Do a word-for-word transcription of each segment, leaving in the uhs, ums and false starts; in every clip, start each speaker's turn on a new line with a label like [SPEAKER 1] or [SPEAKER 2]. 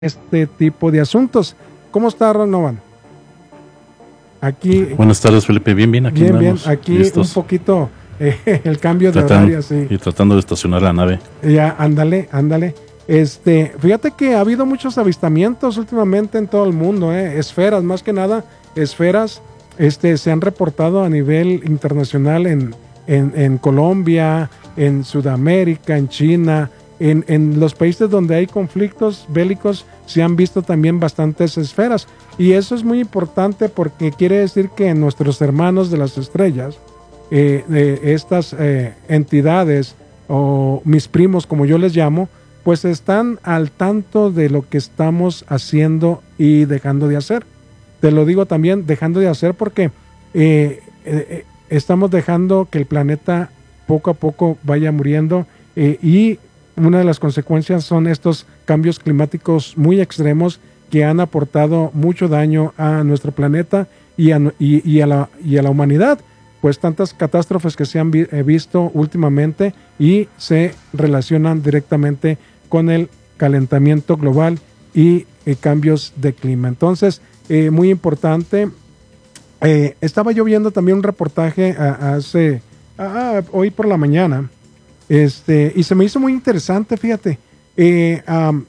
[SPEAKER 1] este tipo de asuntos. ¿Cómo está, Ranovan? Aquí.
[SPEAKER 2] Buenas tardes, Felipe. Bien, bien, aquí
[SPEAKER 1] bien,
[SPEAKER 2] andamos,
[SPEAKER 1] bien. Aquí
[SPEAKER 2] listos.
[SPEAKER 1] Un poquito eh, el cambio
[SPEAKER 2] Tratan,
[SPEAKER 1] de horario, sí.
[SPEAKER 2] Y tratando de estacionar la nave.
[SPEAKER 1] Ya, ándale, ándale. Este, fíjate que ha habido muchos avistamientos últimamente en todo el mundo, eh, esferas, más que nada, esferas, este, se han reportado a nivel internacional en, en, en Colombia, en Sudamérica, en China, en, en los países donde hay conflictos bélicos, se han visto también bastantes esferas. Y eso es muy importante porque quiere decir que nuestros hermanos de las estrellas, eh, eh, estas eh, entidades, o mis primos, como yo les llamo, pues están al tanto de lo que estamos haciendo y dejando de hacer. Te lo digo también, dejando de hacer porque eh, eh, estamos dejando que el planeta poco a poco vaya muriendo eh, y una de las consecuencias son estos cambios climáticos muy extremos que han aportado mucho daño a nuestro planeta y a, y, y a, la, y a la humanidad. Pues tantas catástrofes que se han vi, eh, visto últimamente y se relacionan directamente con el calentamiento global y eh, cambios de clima. Entonces, eh, muy importante. Eh, estaba yo viendo también un reportaje a, a hace, a, a, hoy por la mañana, este, y se me hizo muy interesante, fíjate. Eh, um,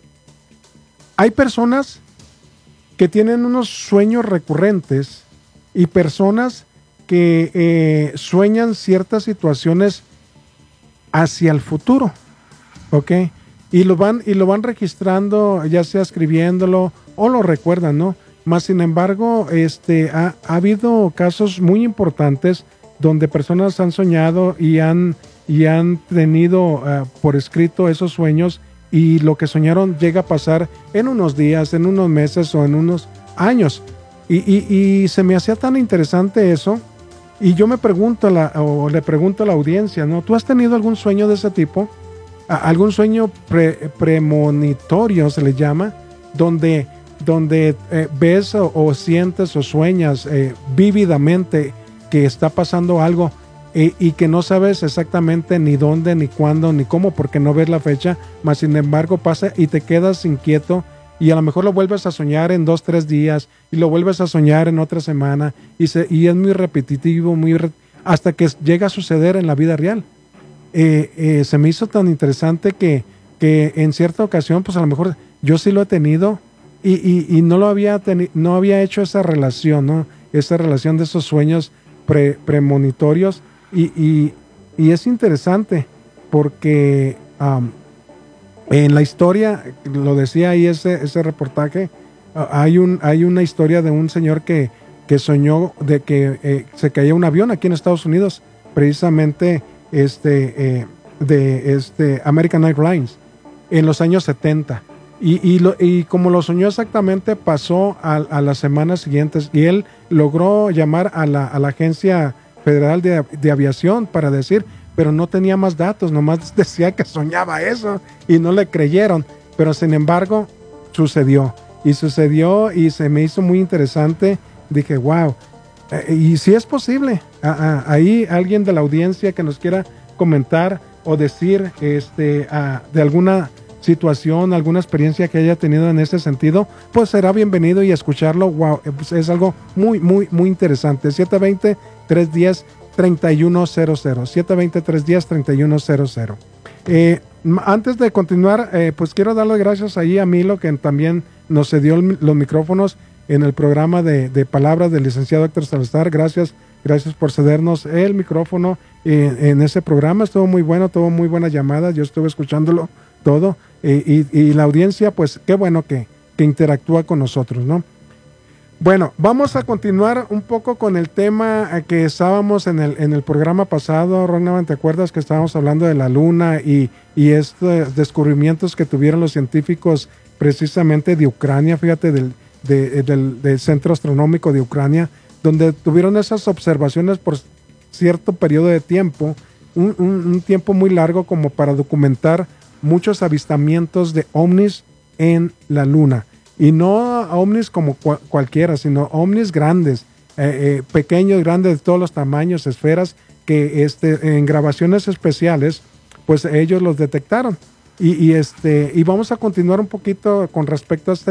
[SPEAKER 1] hay personas que tienen unos sueños recurrentes y personas que eh, sueñan ciertas situaciones hacia el futuro, ¿ok? Y lo van, y lo van registrando, ya sea escribiéndolo o lo recuerdan, ¿no? Más sin embargo, este, ha, ha habido casos muy importantes donde personas han soñado y han, y han tenido uh, por escrito esos sueños y lo que soñaron llega a pasar en unos días, en unos meses o en unos años. Y, y, y se me hacía tan interesante eso. Y yo me pregunto, la, o le pregunto a la audiencia, ¿no? ¿Tú has tenido algún sueño de ese tipo? ¿Algún sueño pre, premonitorio se le llama? Donde, donde eh, ves o, o sientes o sueñas eh, vívidamente que está pasando algo eh, y que no sabes exactamente ni dónde, ni cuándo, ni cómo, porque no ves la fecha, mas sin embargo pasa y te quedas inquieto. Y a lo mejor lo vuelves a soñar en dos, tres días y lo vuelves a soñar en otra semana y, se, y es muy repetitivo, muy re, hasta que llega a suceder en la vida real. Eh, eh, se me hizo tan interesante que, que en cierta ocasión, pues a lo mejor yo sí lo he tenido y, y, y no lo había teni, no había hecho esa relación, ¿no? Esa relación de esos sueños pre, premonitorios y, y, y es interesante porque um, en la historia, lo decía ahí ese, ese reportaje, uh, hay, un, hay una historia de un señor que, que soñó de que eh, se caía un avión aquí en Estados Unidos, precisamente este, eh, de este American Airlines, en los años setenta. Y, y, lo, y como lo soñó exactamente, pasó a, a las semanas siguientes y él logró llamar a la, a la Agencia Federal de, de Aviación para decir, pero no tenía más datos, nomás decía que soñaba eso y no le creyeron, pero sin embargo sucedió y sucedió y se me hizo muy interesante. Dije, wow, eh, y si es posible, a, a, ahí alguien de la audiencia que nos quiera comentar o decir este, a, de alguna situación, alguna experiencia que haya tenido en ese sentido, pues será bienvenido y escucharlo. Wow, pues es algo muy, muy, muy interesante. siete dos cero, tres uno cero, treinta y uno cero cero, siete dos cero, tres uno cero, treinta y uno cero cero. Eh, antes de continuar, eh, pues quiero darle gracias ahí a Milo, que también nos cedió el, los micrófonos en el programa de, de palabras del licenciado Héctor Salazar. Gracias, gracias por cedernos el micrófono eh, en ese programa. Estuvo muy bueno, tuvo muy buenas llamadas, yo estuve escuchándolo todo eh, y, y la audiencia, pues qué bueno que, que interactúa con nosotros, ¿no? Bueno, vamos a continuar un poco con el tema que estábamos en el, en el programa pasado. Ronald, ¿te acuerdas que estábamos hablando de la luna y, y estos descubrimientos que tuvieron los científicos precisamente de Ucrania, fíjate, del, de, del, del Centro Astronómico de Ucrania, donde tuvieron esas observaciones por cierto periodo de tiempo, un, un, un tiempo muy largo como para documentar muchos avistamientos de ovnis en la luna? Y no ovnis como cual, cualquiera, sino ovnis grandes, eh, eh, pequeños, grandes, de todos los tamaños, esferas, que este, en grabaciones especiales, pues ellos los detectaron. Y, y este y vamos a continuar un poquito con respecto a este